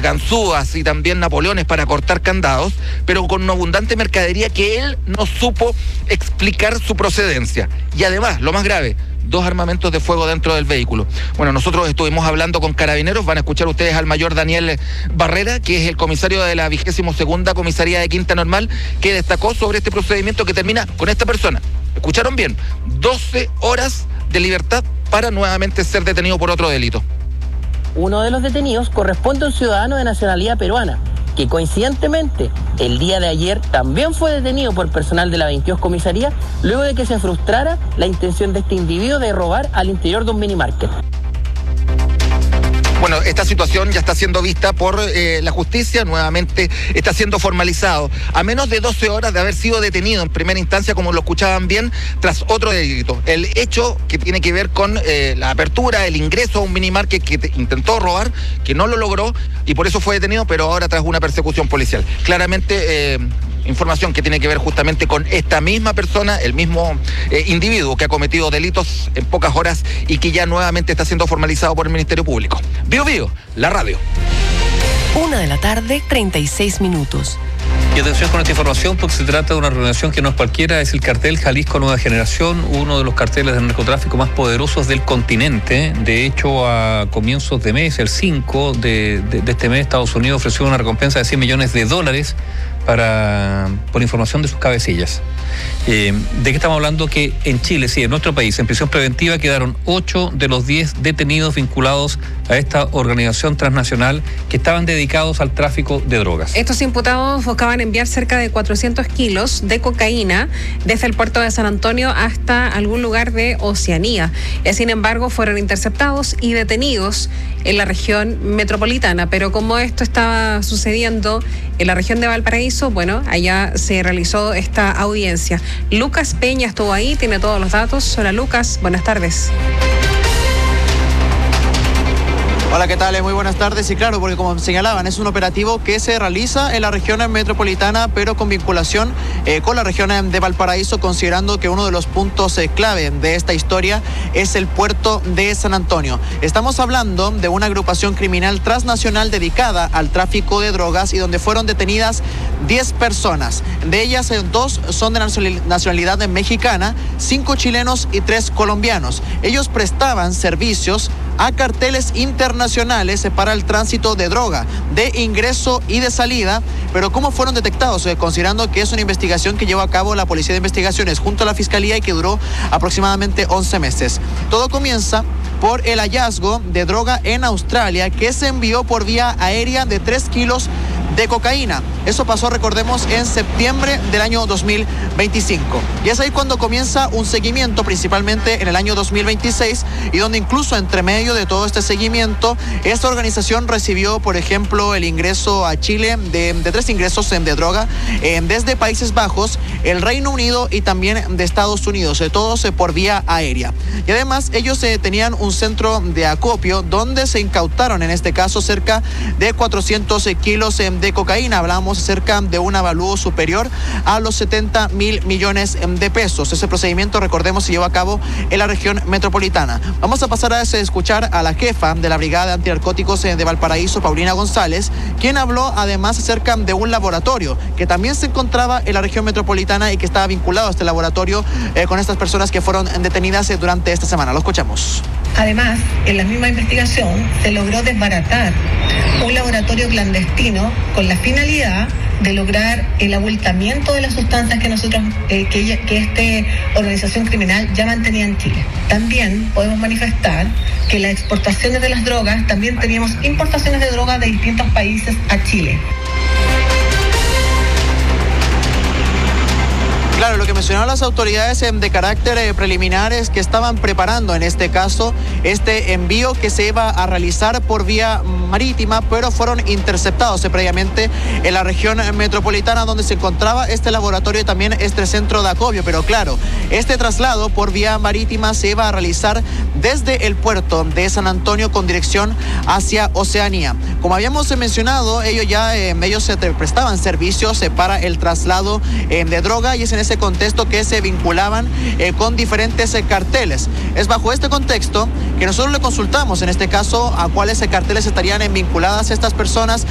ganzúas y también napoleones para cortar candados, pero con una abundante mercadería que él no supo explicar su procedencia. Y además, lo más grave, 2 armamentos de fuego dentro del vehículo. Bueno, nosotros estuvimos hablando con Carabineros, van a escuchar ustedes al mayor Daniel Barrera, que es el comisario de la 22ª Comisaría de Quinta Normal, que destacó sobre este procedimiento que termina con esta persona. ¿Escucharon bien? 12 horas de libertad para nuevamente ser detenido por otro delito. Uno de los detenidos corresponde a un ciudadano de nacionalidad peruana, que coincidentemente el día de ayer también fue detenido por personal de la 22 Comisaría luego de que se frustrara la intención de este individuo de robar al interior de un minimarket. Bueno, esta situación ya está siendo vista por la justicia, nuevamente está siendo formalizado. A menos de 12 horas de haber sido detenido en primera instancia, como lo escuchaban bien, tras otro delito. El hecho que tiene que ver con la apertura, el ingreso a un minimarket que intentó robar, que no lo logró y por eso fue detenido, pero ahora tras una persecución policial. Claramente información que tiene que ver justamente con esta misma persona, el mismo individuo que ha cometido delitos en pocas horas y que ya nuevamente está siendo formalizado por el Ministerio Público. Bio Bio, la radio. 1:36 PM. Y atención con esta información porque se trata de una organización que no es cualquiera, es el cartel Jalisco Nueva Generación, uno de los carteles de narcotráfico más poderosos del continente. De hecho, a comienzos de mes, el 5 de este mes, Estados Unidos ofreció una recompensa de $100 millones por información de sus cabecillas. ¿De qué estamos hablando? Que en Chile, sí, en nuestro país, en prisión preventiva quedaron 8 de los 10 detenidos vinculados a esta organización transnacional que estaban dedicados al tráfico de drogas. Estos imputados buscaban enviar cerca de 400 kilos de cocaína desde el puerto de San Antonio hasta algún lugar de Oceanía. Sin embargo, fueron interceptados y detenidos en la región metropolitana. Pero como esto estaba sucediendo en la región de Valparaíso, bueno, allá se realizó esta audiencia. Lucas Peña estuvo ahí, tiene todos los datos. Hola Lucas, buenas tardes. Hola, ¿qué tal? Muy buenas tardes. Y claro, porque como señalaban, es un operativo que se realiza en la región metropolitana, pero con vinculación con la región de Valparaíso, considerando que uno de los puntos clave de esta historia es el puerto de San Antonio. Estamos hablando de una agrupación criminal transnacional dedicada al tráfico de drogas y donde fueron detenidas 10 personas. De ellas, 2 son de nacionalidad mexicana, 5 chilenos y 3 colombianos. Ellos prestaban servicios a carteles internacionales para el tránsito de droga, de ingreso y de salida. Pero ¿cómo fueron detectados? Considerando que es una investigación que lleva a cabo la Policía de Investigaciones junto a la Fiscalía y que duró aproximadamente 11 meses. Todo comienza por el hallazgo de droga en Australia que se envió por vía aérea de 3 kilos de cocaína. Eso pasó, recordemos, en septiembre del año 2025. Y es ahí cuando comienza un seguimiento, principalmente en el año 2026, y donde incluso entre medio de todo este seguimiento, esta organización recibió, por ejemplo, el ingreso a Chile de 3 ingresos de droga desde Países Bajos, el Reino Unido y también de Estados Unidos, todos por vía aérea. Y además ellos tenían un centro de acopio donde se incautaron, en este caso, cerca de 400 kilos de cocaína. Hablamos acerca de un avalúo superior a los 70.000 millones de pesos. Ese procedimiento, recordemos, se llevó a cabo en la región metropolitana. Vamos a pasar a escuchar a la jefa de la Brigada Antinarcóticos de Valparaíso, Paulina González, quien habló además acerca de un laboratorio que también se encontraba en la región metropolitana y que estaba vinculado a este laboratorio con estas personas que fueron detenidas durante esta semana. Lo escuchamos. Además, en la misma investigación se logró desbaratar un laboratorio clandestino con la finalidad de lograr el abultamiento de las sustancias que nosotros, que esta organización criminal ya mantenía en Chile. También podemos manifestar que las exportaciones de las drogas, también teníamos importaciones de drogas de distintos países a Chile. Claro, lo que mencionaron las autoridades de carácter preliminar es que estaban preparando en este caso este envío que se iba a realizar por vía marítima, pero fueron interceptados previamente en la región metropolitana donde se encontraba este laboratorio y también este centro de acopio. Pero claro, este traslado por vía marítima se iba a realizar desde el puerto de San Antonio con dirección hacia Oceanía. Como habíamos mencionado, ellos se prestaban servicios para el traslado de droga y es en ese contexto que se vinculaban con diferentes carteles. Es bajo este contexto que nosotros le consultamos en este caso a cuáles carteles estarían vinculadas estas personas